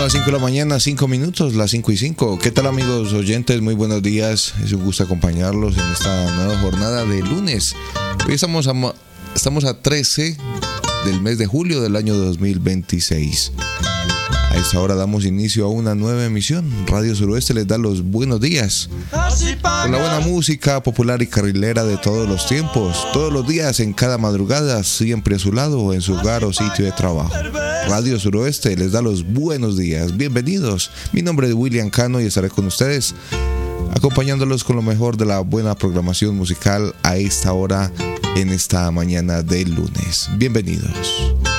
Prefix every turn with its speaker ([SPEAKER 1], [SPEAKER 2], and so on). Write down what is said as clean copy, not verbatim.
[SPEAKER 1] las 5 de la mañana, 5 minutos, las 5:05. ¿Qué tal, amigos oyentes? Muy buenos días. Es un gusto acompañarlos en esta nueva jornada de lunes. Hoy estamos a 13 del mes de julio del año 2026. A esta hora damos inicio a una nueva emisión. Radio Suroeste les da los buenos días con la buena música popular y carrilera de todos los tiempos. Todos los días, en cada madrugada, siempre a su lado, en su hogar o sitio de trabajo. Radio Suroeste les da los buenos días. Bienvenidos. Mi nombre es William Cano y estaré con ustedes acompañándolos con lo mejor de la buena programación musical a esta hora en esta mañana del lunes. Bienvenidos.